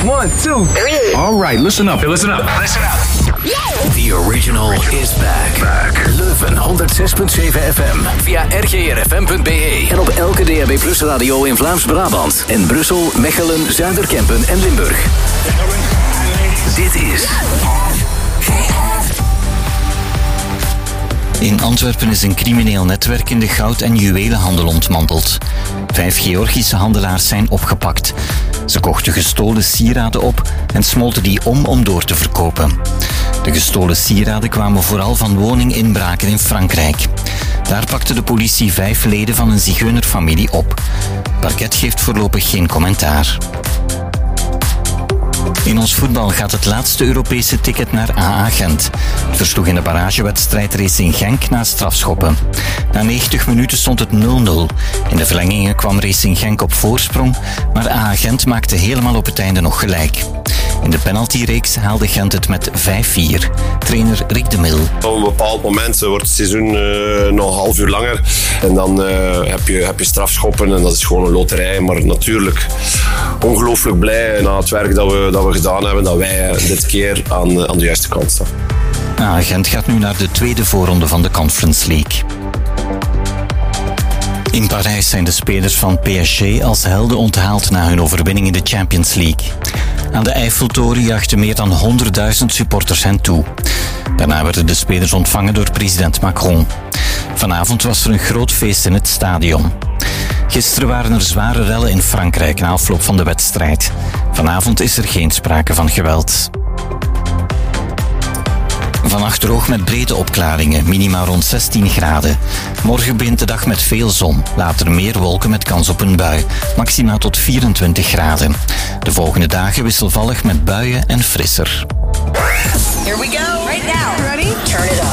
1, 2, 3. All right, listen up. Listen up. The original is back. Leuven 106.7 FM. Via rgrfm.be. En op elke DAB Plus radio in Vlaams-Brabant. En Brussel, Mechelen, Zuiderkempen en Limburg. Dit is... In Antwerpen is een crimineel netwerk in de goud- en juwelenhandel ontmanteld. 5 Georgische handelaars zijn opgepakt. Ze kochten gestolen sieraden op en smolten die om door te verkopen. De gestolen sieraden kwamen vooral van woninginbraken in Frankrijk. Daar pakte de politie 5 leden van een zigeunerfamilie op. Parket geeft voorlopig geen commentaar. In ons voetbal gaat het laatste Europese ticket naar AA Gent. Het versloeg in de barragewedstrijd Racing Genk na strafschoppen. Na 90 minuten stond het 0-0. In de verlengingen kwam Racing Genk op voorsprong, maar AA Gent maakte helemaal op het einde nog gelijk. In de penaltyreeks haalde Gent het met 5-4. Trainer Rick de Mil. Op een bepaald moment wordt het seizoen nog een half uur langer. En dan heb je strafschoppen en dat is gewoon een loterij. Maar natuurlijk ongelooflijk blij na het werk dat we gedaan hebben, dat wij dit keer aan de juiste kant staan. Gent gaat nu naar de tweede voorronde van de Conference League. In Parijs zijn de spelers van PSG als helden onthaald na hun overwinning in de Champions League. Aan de Eiffeltoren jaagden meer dan 100.000 supporters hen toe. Daarna werden de spelers ontvangen door president Macron. Vanavond was er een groot feest in het stadion. Gisteren waren er zware rellen in Frankrijk na afloop van de wedstrijd. Vanavond is er geen sprake van geweld. Vannacht droog met brede opklaringen, minima rond 16 graden. Morgen begint de dag met veel zon, later meer wolken met kans op een bui, maxima tot 24 graden. De volgende dagen wisselvallig met buien en frisser. Here we go. Right now. Ready? Turn it up.